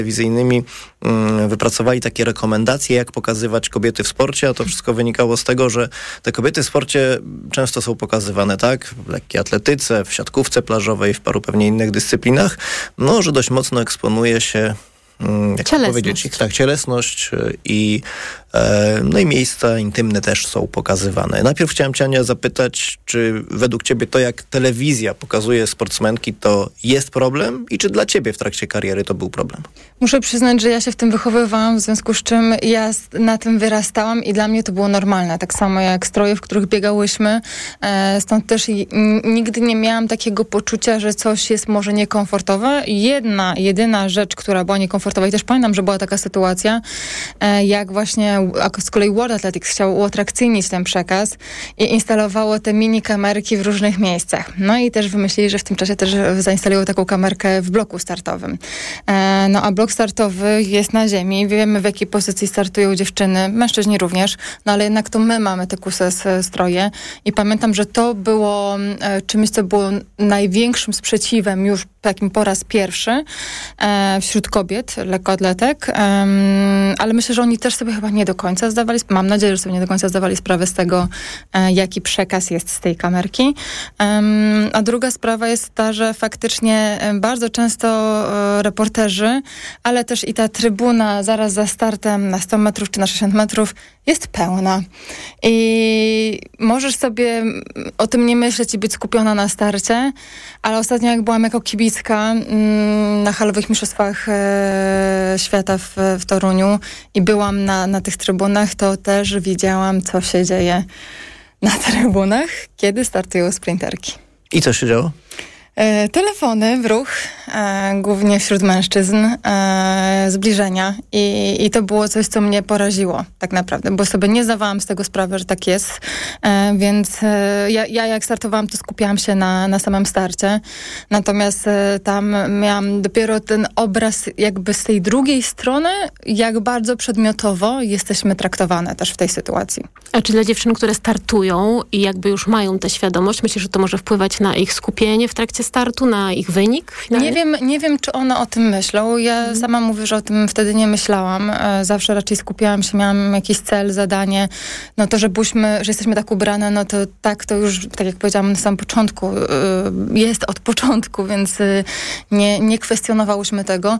telewizyjnymi wypracowali takie rekomendacje, jak pokazywać kobiety w sporcie, a to wszystko wynikało z tego, że te kobiety w sporcie często są pokazywane, tak, w lekkiej atletyce, w siatkówce plażowej, w paru pewnie innych dyscyplinach, no, że dość mocno eksponuje się jak to powiedzieć, tak, cielesność i no i miejsca intymne też są pokazywane. Najpierw chciałem cię, Ania, zapytać, czy według ciebie to, jak telewizja pokazuje sportsmenki, to jest problem i czy dla ciebie w trakcie kariery to był problem? Muszę przyznać, że ja się w tym wychowywałam, w związku z czym ja na tym wyrastałam i dla mnie to było normalne. Tak samo jak stroje, w których biegałyśmy. Stąd też nigdy nie miałam takiego poczucia, że coś jest może niekomfortowe. Jedyna rzecz, która była niekomfortowa i też pamiętam, że była taka sytuacja, jak właśnie z kolei World Athletics chciało uatrakcyjnić ten przekaz i instalowało te mini kamerki w różnych miejscach. No i też wymyślili, że w tym czasie też zainstalują taką kamerkę w bloku startowym. No a blok startowy jest na ziemi. Wiemy, w jakiej pozycji startują dziewczyny, mężczyźni również, no ale jednak to my mamy te kuse stroje i pamiętam, że to było czymś, co było największym sprzeciwem już takim po raz pierwszy wśród kobiet, lekkoatletek, ale myślę, że oni też sobie chyba nie do końca zdawali, mam nadzieję, że sobie nie do końca zdawali sprawę z tego, jaki przekaz jest z tej kamerki. A druga sprawa jest ta, że faktycznie bardzo często reporterzy, ale też i ta trybuna zaraz za startem na 100 metrów czy na 60 metrów jest pełna. I możesz sobie o tym nie myśleć i być skupiona na starcie, ale ostatnio jak byłam jako kibicka na halowych mistrzostwach świata w Toruniu i byłam na tych trybunach, to też widziałam, co się dzieje na trybunach, kiedy startują sprinterki. I co się działo? Telefony w ruch, głównie wśród mężczyzn, zbliżenia i to było coś, co mnie poraziło tak naprawdę, bo sobie nie zdawałam z tego sprawy, że tak jest, więc ja jak startowałam, to skupiałam się na samym starcie, natomiast tam miałam dopiero ten obraz jakby z tej drugiej strony, jak bardzo przedmiotowo jesteśmy traktowane też w tej sytuacji. A czy dla dziewczyn, które startują i jakby już mają tę świadomość, myślisz, że to może wpływać na ich skupienie w trakcie startu, na ich wynik finalny? Nie wiem, czy one o tym myślą. Ja sama mówię, że o tym wtedy nie myślałam. Zawsze raczej skupiałam się, miałam jakiś cel, zadanie. No to, że jesteśmy tak ubrane, no to tak, to już, tak jak powiedziałam na samym początku, jest od początku, więc nie kwestionowałyśmy tego.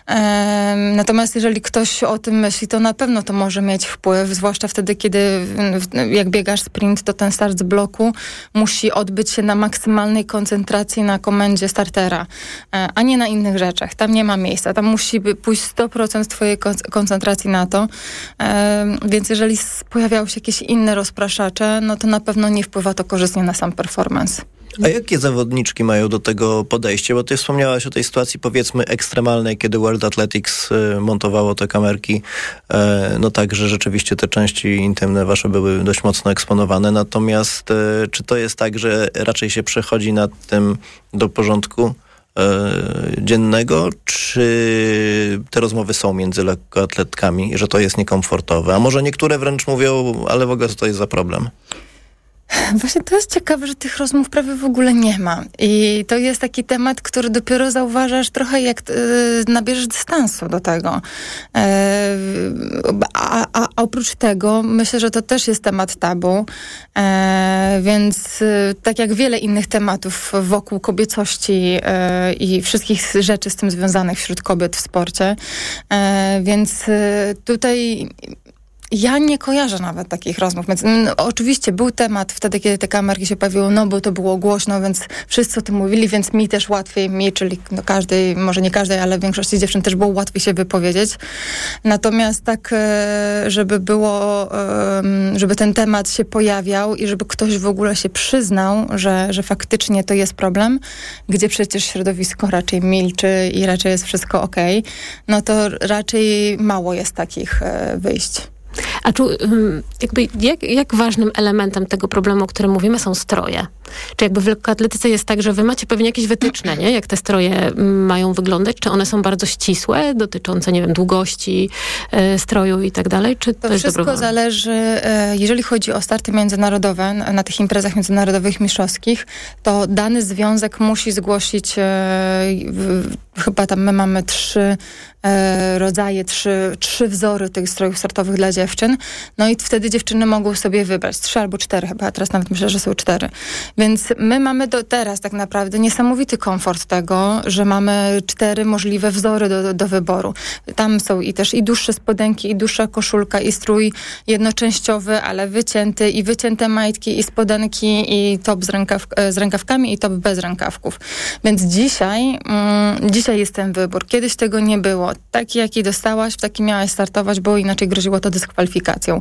Natomiast jeżeli ktoś o tym myśli, to na pewno to może mieć wpływ, zwłaszcza wtedy, kiedy jak biegasz sprint, to ten start z bloku musi odbyć się na maksymalnej koncentracji na komendzie startera, a nie na innych rzeczach. Tam nie ma miejsca. Tam musi pójść 100% twojej koncentracji na to. Więc jeżeli pojawiały się jakieś inne rozpraszacze, no to na pewno nie wpływa to korzystnie na sam performance. A jakie zawodniczki mają do tego podejście? Bo ty wspomniałaś o tej sytuacji, powiedzmy, ekstremalnej, kiedy World Athletics montowało te kamerki. No tak, że rzeczywiście te części intymne wasze były dość mocno eksponowane. Natomiast czy to jest tak, że raczej się przechodzi nad tym do porządku dziennego, czy te rozmowy są między lekkoatletkami, że to jest niekomfortowe? A może niektóre wręcz mówią, ale w ogóle co to jest za problem? Właśnie to jest ciekawe, że tych rozmów prawie w ogóle nie ma. I to jest taki temat, który dopiero zauważasz trochę, jak nabierzesz dystansu do tego. A oprócz tego myślę, że to też jest temat tabu. Więc tak jak wiele innych tematów wokół kobiecości i wszystkich rzeczy z tym związanych wśród kobiet w sporcie. Więc tutaj ja nie kojarzę nawet takich rozmów. Więc, oczywiście był temat wtedy, kiedy te kamerki się pojawiły, no bo to było głośno, więc wszyscy o tym mówili, więc mi też łatwiej, czyli każdej, może nie każdej, ale większości dziewczyn też było łatwiej się wypowiedzieć. Natomiast tak, żeby ten temat się pojawiał i żeby ktoś w ogóle się przyznał, że faktycznie to jest problem, gdzie przecież środowisko raczej milczy i raczej jest wszystko okej, no to raczej mało jest takich wyjść. A jak ważnym elementem tego problemu, o którym mówimy, są stroje? Czy jakby w lekkoatletyce jest tak, że wy macie pewnie jakieś wytyczne, nie? Jak te stroje mają wyglądać? Czy one są bardzo ścisłe, dotyczące, nie wiem, długości stroju i tak dalej? Czy to jest wszystko dobrowolne? zależy, jeżeli chodzi o starty międzynarodowe, na tych imprezach międzynarodowych mistrzowskich, to dany związek musi zgłosić, chyba tam my mamy 3 rodzaje, 3 wzory tych strojów startowych dla dziewczyn. No i wtedy dziewczyny mogą sobie wybrać 3 albo 4 chyba, teraz nawet myślę, że są 4. Więc my mamy teraz tak naprawdę niesamowity komfort tego, że mamy 4 możliwe wzory do wyboru. Tam są i dłuższe spodenki, i dłuższa koszulka, i strój jednoczęściowy, ale wycięty, i wycięte majtki, i spodenki, i top z rękawkami, i top bez rękawków. Więc dzisiaj jest ten wybór. Kiedyś tego nie było. Taki, jaki dostałaś, w taki miałaś startować, bo inaczej groziło to dyskwalifikacją.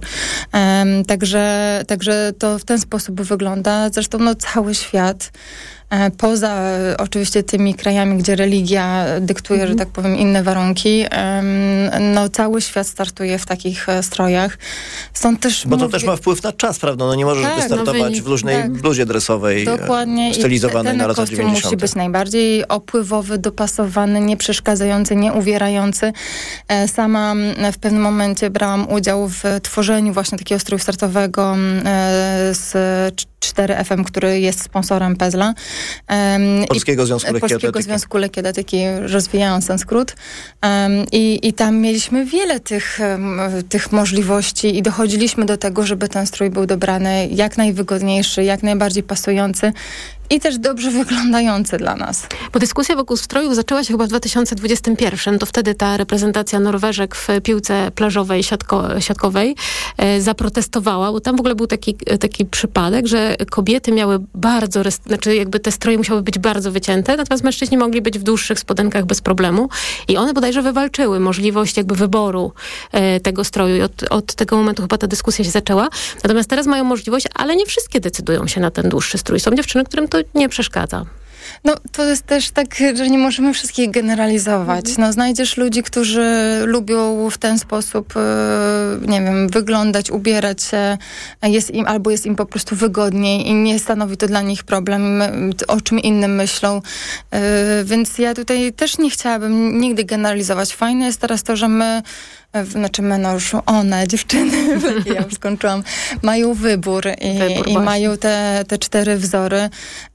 Także to w ten sposób wygląda. Zresztą cały świat, poza oczywiście tymi krajami, gdzie religia dyktuje, że tak powiem, inne warunki, cały świat startuje w takich strojach. Stąd też Bo to też ma wpływ na czas, prawda? No nie możesz wystartować w luźnej bluzie dresowej, dokładnie, stylizowanej na lata 90. Kostium musi być najbardziej opływowy, dopasowany, nie przeszkadzający, nie uwierający. Sama w pewnym momencie brałam udział w tworzeniu właśnie takiego stroju startowego z 4FM, który jest sponsorem Pezla. Polskiego Związku Lekkiej Atletyki, rozwijając ten skrót. I tam mieliśmy wiele tych możliwości i dochodziliśmy do tego, żeby ten strój był dobrany jak najwygodniejszy, jak najbardziej pasujący i też dobrze wyglądający dla nas. Bo dyskusja wokół strojów zaczęła się chyba w 2021. To wtedy ta reprezentacja Norweżek w piłce plażowej, siatkowej zaprotestowała, bo tam w ogóle był taki przypadek, że kobiety miały jakby te stroje musiały być bardzo wycięte, natomiast mężczyźni mogli być w dłuższych spodenkach bez problemu i one bodajże wywalczyły możliwość jakby wyboru tego stroju i od tego momentu chyba ta dyskusja się zaczęła. Natomiast teraz mają możliwość, ale nie wszystkie decydują się na ten dłuższy strój. Są dziewczyny, którym to nie przeszkadza. To jest też tak, że nie możemy wszystkich generalizować. Znajdziesz ludzi, którzy lubią w ten sposób, nie wiem, wyglądać, ubierać się, albo jest im po prostu wygodniej i nie stanowi to dla nich problem, o czym innym myślą. Więc ja tutaj też nie chciałabym nigdy generalizować. Fajne jest teraz to, że dziewczyny, ja już skończyłam, mają wybór i mają te 4 wzory.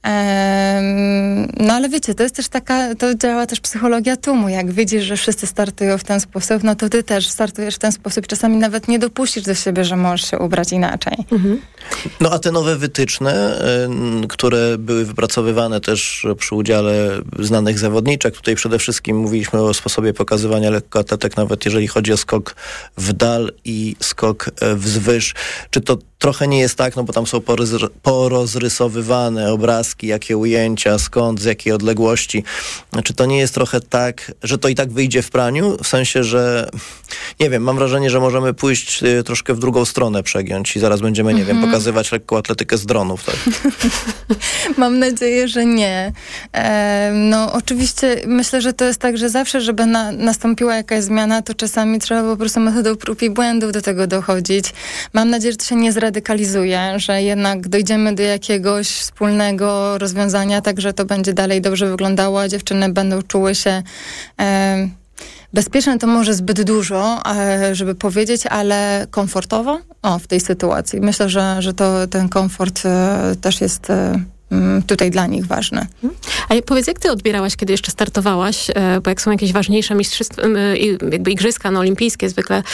Ale wiecie, to jest też to działa też psychologia tłumu. Jak widzisz, że wszyscy startują w ten sposób, to ty też startujesz w ten sposób. Czasami nawet nie dopuścisz do siebie, że możesz się ubrać inaczej. A te nowe wytyczne, które były wypracowywane też przy udziale znanych zawodniczek, tutaj przede wszystkim mówiliśmy o sposobie pokazywania lekkoatletek, nawet jeżeli chodzi o skok w dal i skok wzwyż. Czy to trochę nie jest tak, bo tam są porozrysowywane obrazki, jakie ujęcia, skąd, z jakiej odległości. Czy to nie jest trochę tak, że to i tak wyjdzie w praniu? W sensie, że nie wiem, mam wrażenie, że możemy pójść troszkę w drugą stronę, przegiąć i zaraz będziemy, nie wiem, pokazywać lekką atletykę z dronów. Tak? Mam nadzieję, że nie. Oczywiście myślę, że to jest tak, że zawsze, żeby nastąpiła jakaś zmiana, to czasami trzeba po prostu metodą prób i błędów do tego dochodzić. Mam nadzieję, że to się nie zradykalizuje, że jednak dojdziemy do jakiegoś wspólnego rozwiązania, tak, że to będzie dalej dobrze wyglądało, a dziewczyny będą czuły się bezpieczne, to może zbyt dużo, żeby powiedzieć, ale komfortowo w tej sytuacji. Myślę, że ten komfort też jest tutaj dla nich ważny. A powiedz, jak ty odbierałaś, kiedy jeszcze startowałaś, bo jak są jakieś ważniejsze mistrzostwa, jakby igrzyska olimpijskie zwykle,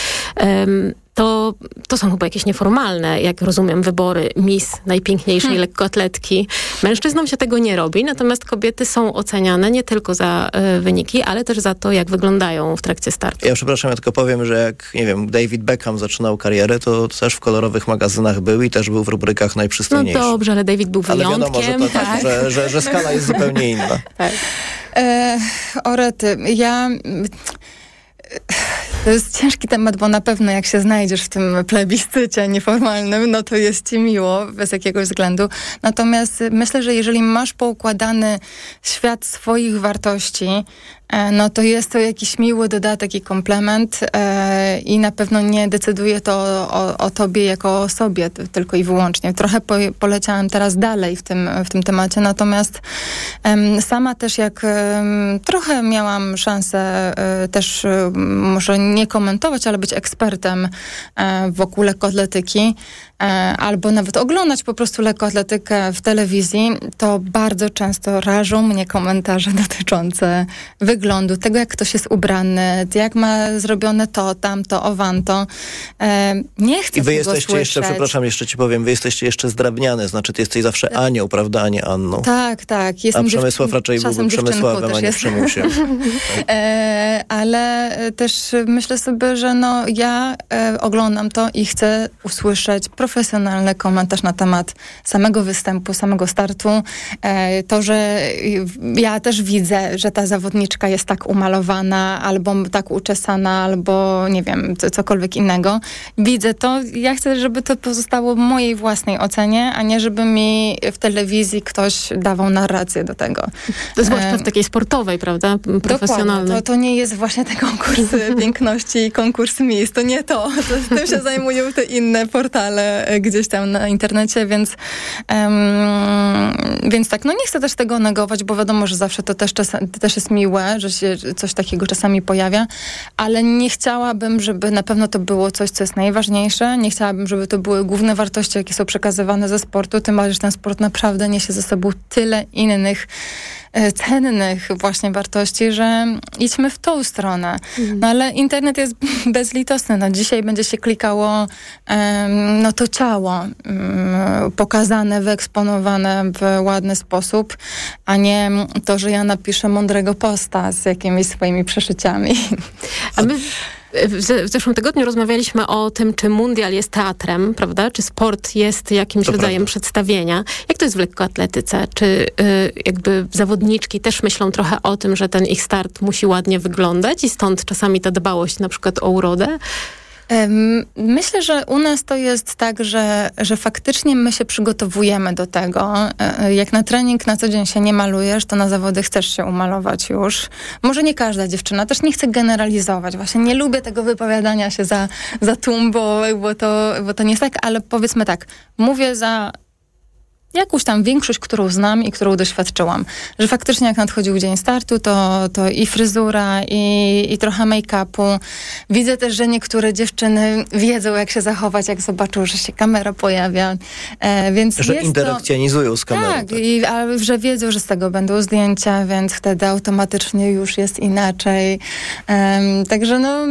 to są chyba jakieś nieformalne, jak rozumiem, wybory Miss najpiękniejszej lekkoatletki. Mężczyznom się tego nie robi, natomiast kobiety są oceniane nie tylko za wyniki, ale też za to, jak wyglądają w trakcie startu. Ja przepraszam, ja tylko powiem, że jak, nie wiem, David Beckham zaczynał karierę, to też w kolorowych magazynach był i też był w rubrykach najprzystojniejszy. No dobrze, ale David był wyjątkiem. Ale wiadomo, że, to tak, że skala jest zupełnie inna. Tak. Orety, to jest ciężki temat, bo na pewno jak się znajdziesz w tym plebiscycie nieformalnym, to jest ci miło, bez jakiegoś względu. Natomiast myślę, że jeżeli masz poukładany świat swoich wartości no to jest to jakiś miły dodatek i komplement i na pewno nie decyduje to o tobie jako o osobie tylko i wyłącznie. Trochę poleciałam teraz dalej w tym temacie, natomiast sama też jak trochę miałam szansę też może nie komentować, ale być ekspertem wokół lekkoatletyki, albo nawet oglądać po prostu lekkoatletykę w telewizji, to bardzo często rażą mnie komentarze dotyczące wyglądu, tego jak ktoś jest ubrany, jak ma zrobione to, tamto, owamto. Nie chcę I wy tego jesteście jeszcze, słyszeć. przepraszam, jeszcze ci powiem, wy jesteście jeszcze zdrabniane, znaczy ty jesteś zawsze Anią, prawda, a nie Anną. Tak. A Przemysław raczej byłby Przemysławem, a nie Przemusiem. Ale też myślę sobie, że no ja oglądam to i chcę usłyszeć profesjonalny komentarz na temat samego występu, samego startu. To, że ja też widzę, że ta zawodniczka jest tak umalowana, albo tak uczesana, albo nie wiem, cokolwiek innego. Widzę to. Ja chcę, żeby to pozostało w mojej własnej ocenie, a nie żeby mi w telewizji ktoś dawał narrację do tego. Zwłaszcza w takiej sportowej, prawda? Profesjonalnej. To nie jest właśnie te konkursy piękności i konkurs Miss. To nie to. Tym się zajmują te inne portale gdzieś tam na internecie, więc tak, no nie chcę też tego negować, bo wiadomo, że zawsze to też jest miłe, że się coś takiego czasami pojawia, ale nie chciałabym, żeby na pewno to było coś, co jest najważniejsze. Nie chciałabym, żeby to były główne wartości, jakie są przekazywane ze sportu, tym bardziej, że ten sport naprawdę niesie ze sobą tyle innych cennych właśnie wartości, że idźmy w tą stronę. No ale internet jest bezlitosny. No, dzisiaj będzie się klikało no to ciało pokazane, wyeksponowane w ładny sposób, a nie to, że ja napiszę mądrego posta z jakimiś swoimi przeszyciami. A my w zeszłym tygodniu rozmawialiśmy o tym, czy mundial jest teatrem, prawda? Czy sport jest jakimś rodzajem przedstawienia. Jak to jest w lekkoatletyce? Czy jakby zawodniczki też myślą trochę o tym, że ten ich start musi ładnie wyglądać i stąd czasami ta dbałość na przykład o urodę? Myślę, że u nas to jest tak, że faktycznie my się przygotowujemy do tego. Jak na trening na co dzień się nie malujesz, to na zawody chcesz się umalować już. Może nie każda dziewczyna, też nie chcę generalizować. Właśnie nie lubię tego wypowiadania się za tłum, bo to nie jest tak, ale powiedzmy tak, mówię za jakąś tam większość, którą znam i którą doświadczyłam. Że faktycznie jak nadchodził dzień startu, to i fryzura, i trochę make-upu. Widzę też, że niektóre dziewczyny wiedzą, jak się zachować, jak zobaczą, że się kamera pojawia. Więc że jest interakcjonizują z kamerą. Tak, ale że wiedzą, że z tego będą zdjęcia, więc wtedy automatycznie już jest inaczej. Także no...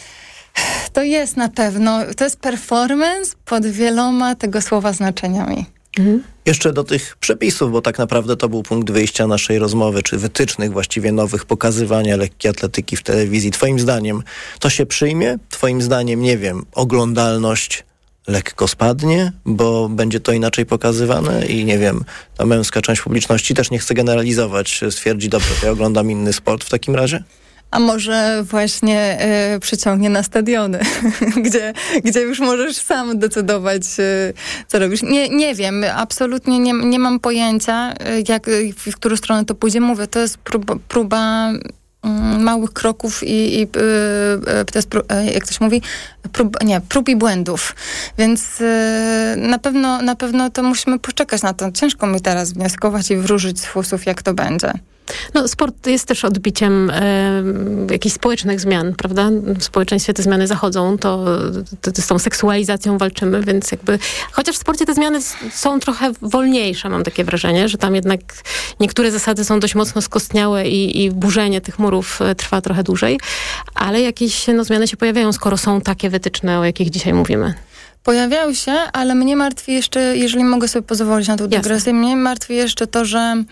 To jest na pewno, to jest performance pod wieloma tego słowa znaczeniami. Jeszcze do tych przepisów, bo tak naprawdę to był punkt wyjścia naszej rozmowy, czy wytycznych właściwie nowych pokazywania lekkiej atletyki w telewizji. Twoim zdaniem to się przyjmie? Twoim zdaniem, nie wiem, oglądalność lekko spadnie, bo będzie to inaczej pokazywane i nie wiem, ta męska część publiczności też nie chce generalizować, stwierdzi, dobrze, to ja oglądam inny sport w takim razie? A może właśnie przyciągnie na stadiony, gdzie już możesz sam decydować, co robisz. Nie wiem, absolutnie nie mam pojęcia, w którą stronę to pójdzie. Mówię, to jest próba małych kroków i to jest, jak ktoś mówi, prób i błędów. Więc na pewno to musimy poczekać na to. Ciężko mi teraz wnioskować i wróżyć z fusów, jak to będzie. No, sport jest też odbiciem jakichś społecznych zmian, prawda? W społeczeństwie te zmiany zachodzą, to z tą seksualizacją walczymy, więc jakby... Chociaż w sporcie te zmiany są trochę wolniejsze, mam takie wrażenie, że tam jednak niektóre zasady są dość mocno skostniałe i burzenie tych murów trwa trochę dłużej, ale jakieś zmiany się pojawiają, skoro są takie wytyczne, o jakich dzisiaj mówimy. Pojawiają się, ale mnie martwi jeszcze, jeżeli mogę sobie pozwolić na tą dygresję, mnie martwi jeszcze to, że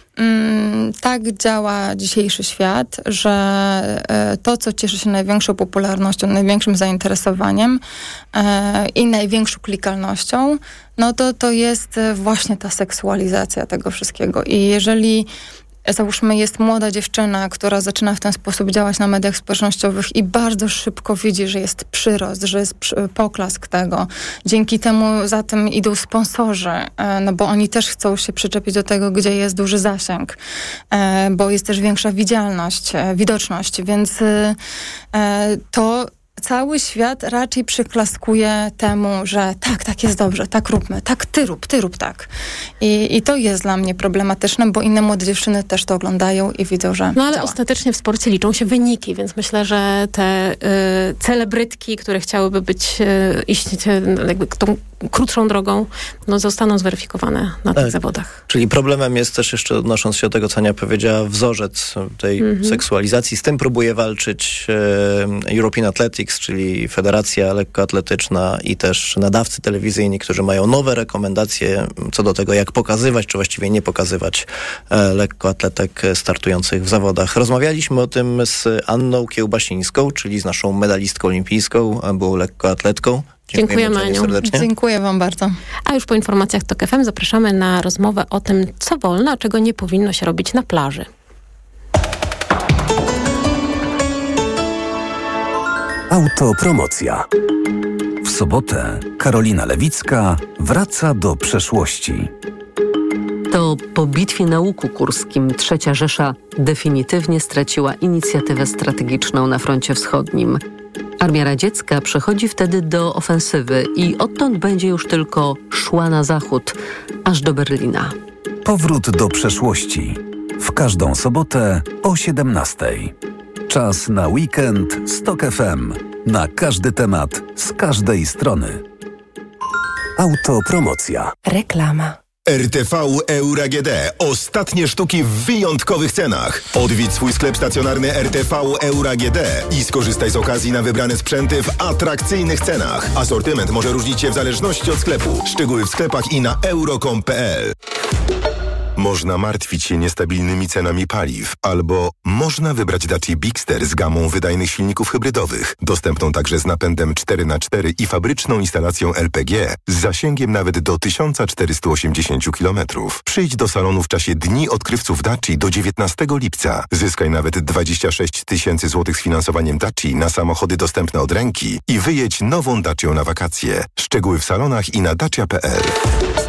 tak działa dzisiejszy świat, że to, co cieszy się największą popularnością, największym zainteresowaniem i największą klikalnością, no to jest właśnie ta seksualizacja tego wszystkiego. I jeżeli załóżmy jest młoda dziewczyna, która zaczyna w ten sposób działać na mediach społecznościowych i bardzo szybko widzi, że jest przyrost, że jest poklask tego. Dzięki temu za tym idą sponsorzy, no bo oni też chcą się przyczepić do tego, gdzie jest duży zasięg, bo jest też większa widoczność, więc to cały świat raczej przyklaskuje temu, że tak jest dobrze, tak róbmy, tak ty rób tak. I to jest dla mnie problematyczne, bo inne młode dziewczyny też to oglądają i widzą, że No ale działa. ostatecznie w sporcie liczą się wyniki, więc myślę, że te celebrytki, które chciałyby iść jakby tą krótszą drogą, no zostaną zweryfikowane na tych zawodach. Czyli problemem jest też jeszcze, odnosząc się do tego, co Ania powiedziała, wzorzec tej seksualizacji. Z tym próbuje walczyć European Athletics, czyli Federacja Lekkoatletyczna i też nadawcy telewizyjni, którzy mają nowe rekomendacje co do tego, jak pokazywać, czy właściwie nie pokazywać lekkoatletek startujących w zawodach. Rozmawialiśmy o tym z Anną Kiełbasińską, czyli z naszą medalistką olimpijską, byłą lekkoatletką. Dziękujemy Aniu. Serdecznie. Dziękuję wam bardzo. A już po informacjach TOK FM zapraszamy na rozmowę o tym, co wolno, a czego nie powinno się robić na plaży. Autopromocja. W sobotę Karolina Lewicka wraca do przeszłości. To po bitwie na Łuku Kurskim III Rzesza definitywnie straciła inicjatywę strategiczną na froncie wschodnim. Armia radziecka przechodzi wtedy do ofensywy i odtąd będzie już tylko szła na zachód, aż do Berlina. Powrót do przeszłości. W każdą sobotę o 17:00. Czas na weekend z TOK FM. Na każdy temat, z każdej strony. Autopromocja. Reklama. RTV Euro AGD. Ostatnie sztuki w wyjątkowych cenach. Odwiedź swój sklep stacjonarny RTV Euro AGD i skorzystaj z okazji na wybrane sprzęty w atrakcyjnych cenach. Asortyment może różnić się w zależności od sklepu. Szczegóły w sklepach i na euro.com.pl. Można martwić się niestabilnymi cenami paliw, albo można wybrać Dacia Bigster z gamą wydajnych silników hybrydowych, dostępną także z napędem 4x4 i fabryczną instalacją LPG z zasięgiem nawet do 1480 km. Przyjdź do salonu w czasie Dni Odkrywców Daci do 19 lipca. Zyskaj nawet 26 000 złotych z finansowaniem Daci na samochody dostępne od ręki i wyjedź nową Dacią na wakacje. Szczegóły w salonach i na dacia.pl.